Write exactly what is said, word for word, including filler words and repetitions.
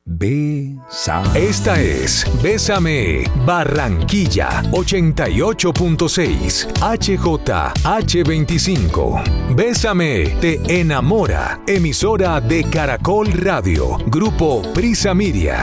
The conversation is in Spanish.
Bésame. Esta es Bésame Barranquilla ochenta y ocho punto seis H J H veinticinco. Bésame te enamora. Emisora de Caracol Radio. Grupo Prisa Media.